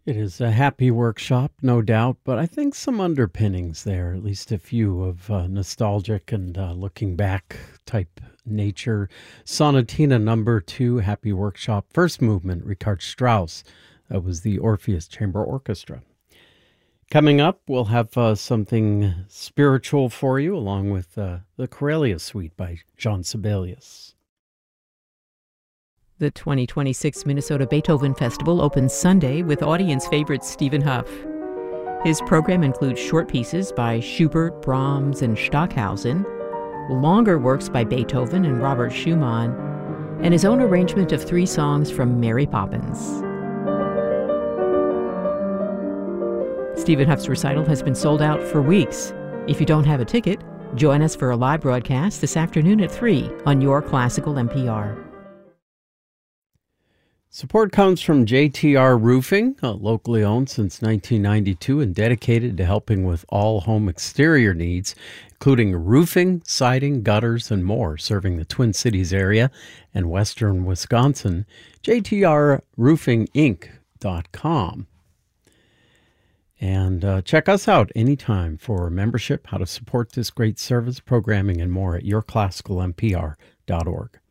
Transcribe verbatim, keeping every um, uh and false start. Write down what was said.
It is a happy workshop, no doubt, but I think some underpinnings there, at least a few of uh, nostalgic and uh, looking back type nature. Sonatina number two, Happy Workshop, first movement, Richard Strauss. That was the Orpheus Chamber Orchestra. Coming up, we'll have uh, something spiritual for you, along with uh, the Corellia Suite by Jean Sibelius. The twenty twenty-six Minnesota Beethoven Festival opens Sunday with audience favorite Stephen Huff. His program includes short pieces by Schubert, Brahms, and Stockhausen, longer works by Beethoven and Robert Schumann, and his own arrangement of three songs from Mary Poppins. Stephen Huff's recital has been sold out for weeks. If you don't have a ticket, join us for a live broadcast this afternoon at three on Your Classical N P R. Support comes from J T R Roofing, uh, locally owned since nineteen ninety-two and dedicated to helping with all home exterior needs, including roofing, siding, gutters, and more, serving the Twin Cities area and western Wisconsin. J T R roofing inc dot com. And uh, check us out anytime for membership, how to support this great service, programming, and more at your classical n p r dot org.